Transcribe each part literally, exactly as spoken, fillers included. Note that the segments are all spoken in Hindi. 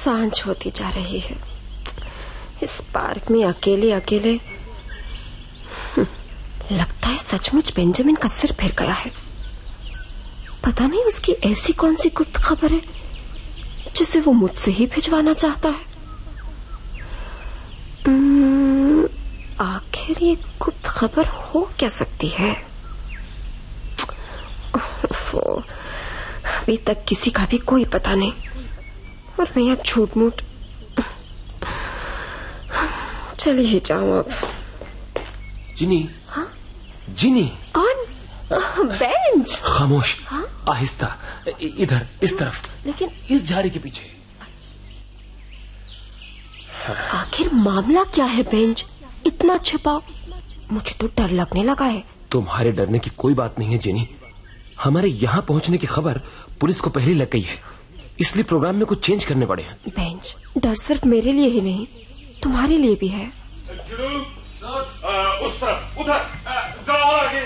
सांझ होती जा रही है। इस पार्क में अकेले अकेले लगता है सचमुच बेंजामिन का सिर फिर गया है। पता नहीं उसकी ऐसी कौन सी गुप्त खबर है जिसे वो मुझसे ही भिजवाना चाहता है। आखिर ये गुप्त खबर हो क्या सकती है? अभी तक किसी का भी कोई पता नहीं और मैं यहाँ झूठ मूठ चली ही जाऊं अब। जिनी। हाँ? जिनी। कौन? बेंच। खामोश। हाँ? आहिस्ता, इधर, इस तरफ। लेकिन इस झाड़ी के पीछे। आखिर मामला क्या है बेंच? इतना छिपा, मुझे तो डर लगने लगा है। तुम्हारे डरने की कोई बात नहीं है जिनी। हमारे यहाँ पहुँचने की खबर पुलिस को पहले लग गई है, इसलिए प्रोग्राम में कुछ चेंज करने पड़े हैं। बेंच, डर सिर्फ मेरे लिए ही नहीं, तुम्हारे लिए भी है। उस तरफ, उधर, जरा आगे।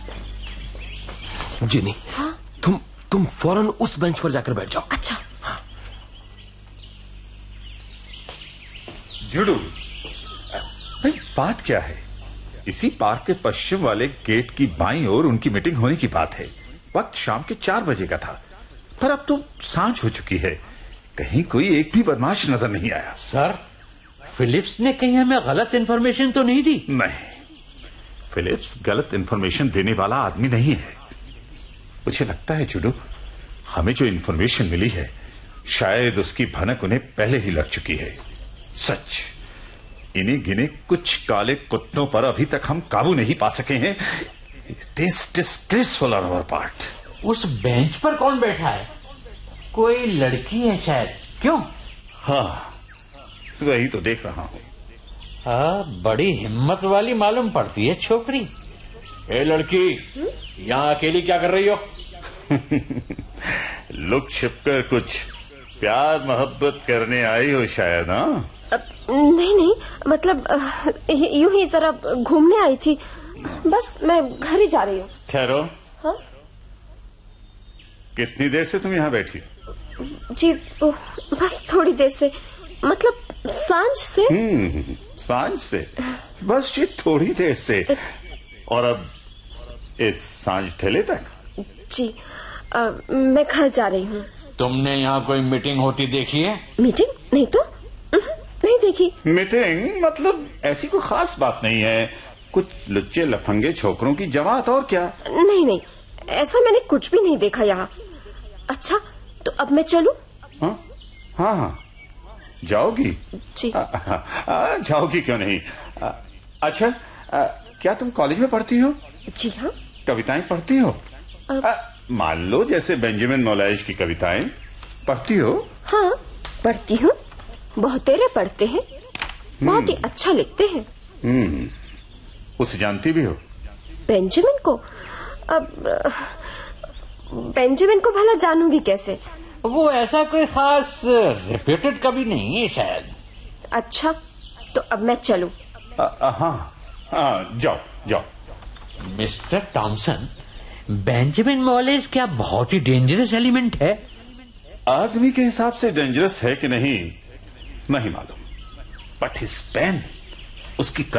जिनी, हाँ? तुम तुम फौरन उस बेंच पर जाकर बैठ जाओ। अच्छा। हाँ। जुडू, भाई बात क्या है? इसी पार्क के पश्चिम वाले गेट की बाईं ओर उनकी मीटिंग होने की बात है। वक्त शाम के चार बजे का था, पर अब तो सांझ हो चुकी है। कहीं कोई एक भी बदमाश नजर नहीं आया। सर, फिलिप्स ने कहीं हमें गलत इन्फॉर्मेशन तो नहीं दी? नहीं, फिलिप्स गलत इन्फॉर्मेशन देने वाला आदमी नहीं है। मुझे लगता है जुडू, हमें जो इन्फॉर्मेशन मिली है शायद उसकी भनक उन्हें पहले ही लग चुकी है। सच, इन्हीं गिने कुछ काले कुत्तों पर अभी तक हम काबू नहीं पा सके हैं। It is disgraceful on our part. उस बेंच पर कौन बैठा है? कोई लड़की है शायद, क्यों? हाँ, वही तो देख रहा हूँ। हाँ, बड़ी हिम्मत वाली मालूम पड़ती है छोकरी। ए लड़की, यहाँ अकेली क्या कर रही हो? लुक छिपकर कुछ प्यार मोहब्बत करने आई हो शायद। हाँ, नहीं नहीं, मतलब यूं ही जरा घूमने आई थी, बस मैं घर ही जा रही हूँ। ठहरो। हाँ? कितनी देर से तुम यहाँ बैठी? जी बस थोड़ी देर से, मतलब सांझ से। हम्म, सांझ से? बस जी थोड़ी देर से। और अब इस सांझ ठेले तक? जी आ, मैं घर जा रही हूँ। तुमने यहाँ कोई मीटिंग होती देखी है? मीटिंग? नहीं तो नहीं देखी। मीटिंग मतलब ऐसी कोई खास बात नहीं है, कुछ लुच्चे लफंगे छोकरों की जमात, और क्या। नहीं नहीं, ऐसा मैंने कुछ भी नहीं देखा यहाँ। अच्छा, तो अब मैं चलूं? हाँ हाँ हाँ, जाओगी? जी। आ, आ, आ, जाओगी क्यों नहीं। आ, अच्छा, आ, क्या तुम कॉलेज में पढ़ती हो? जी हाँ। कविताएं पढ़ती हो? मान लो जैसे बेंजामिन मोलाइज की कविताएं पढ़ती हो? हाँ, पढ़ती हूँ। बहुतेरे पढ़ते हैं, बहुत ही अच्छा लिखते हैं। हम्म, उसे जानती भी हो? बेंजामिन को? अब बेंजामिन को भला जानूंगी कैसे? वो ऐसा कोई खास रेप्यूटेड कवि नहीं है शायद। अच्छा, तो अब मैं चलूं? हाँ हाँ, जाओ जाओ। मिस्टर टॉमसन, बेंजामिन मोलेज क्या बहुत ही डेंजरस एलिमेंट है? आदमी के हिसाब से डेंजरस है कि नहीं नहीं मालूम, बट हिज पेन, उसकी